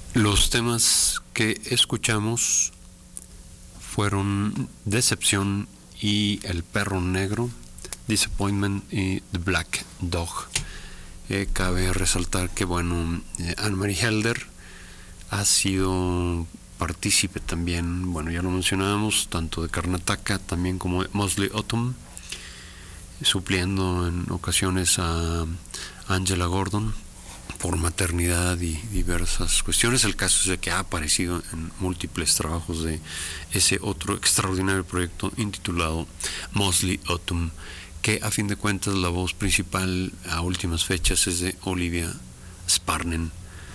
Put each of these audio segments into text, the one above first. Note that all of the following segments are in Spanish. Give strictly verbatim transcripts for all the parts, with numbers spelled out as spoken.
Los temas que escuchamos fueron Decepción y El Perro Negro, Disappointment y The Black Dog. Eh, cabe resaltar que, bueno, eh, Anne-Marie Helder ha sido partícipe también, bueno, ya lo mencionábamos, tanto de Karnataka también como de Mosley Autumn, supliendo en ocasiones a Angela Gordon por maternidad y diversas cuestiones. El caso es de que ha aparecido en múltiples trabajos de ese otro extraordinario proyecto intitulado Mosley Autumn, que a fin de cuentas la voz principal a últimas fechas es de Olivia Sparnen,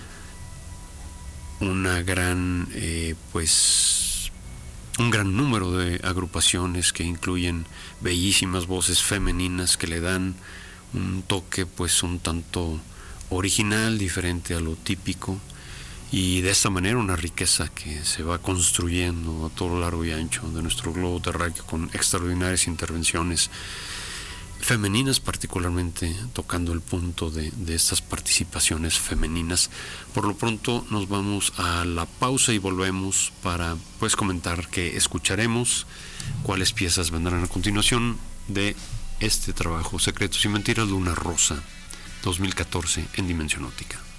una gran eh, pues un gran número de agrupaciones que incluyen bellísimas voces femeninas que le dan un toque pues un tanto original, diferente a lo típico, y de esta manera una riqueza que se va construyendo a todo lo largo y ancho de nuestro globo terráqueo con extraordinarias intervenciones femeninas, particularmente tocando el punto de, de estas participaciones femeninas. Por lo pronto nos vamos a la pausa y volvemos para pues comentar qué escucharemos, cuáles piezas vendrán a continuación de este trabajo, Secretos y Mentiras, Luna Rosa, dos mil catorce, en Dimensión Óptica.